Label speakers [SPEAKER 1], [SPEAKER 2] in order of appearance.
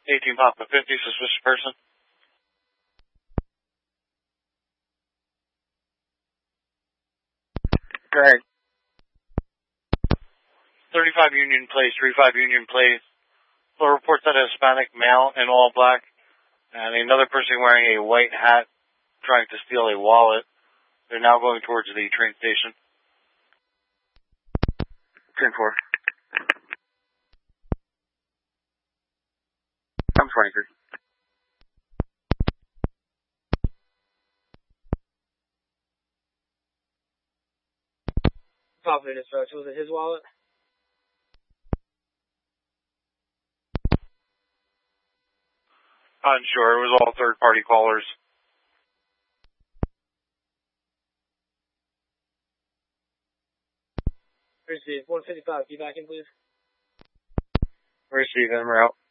[SPEAKER 1] 18 Papa 50, suspicious person.
[SPEAKER 2] Go ahead.
[SPEAKER 1] 35 Union Place, 35 Union Place. Full reports that a Hispanic male in all black and another person wearing a white hat trying to steal a wallet. They're now going towards the train station.
[SPEAKER 2] 10-4. I'm 23.
[SPEAKER 3] Papa dispatch, was it his wallet?
[SPEAKER 1] Unsure. It was all third-party callers.
[SPEAKER 3] Receive. 155. Be back in, please.
[SPEAKER 2] Receive, I'm out.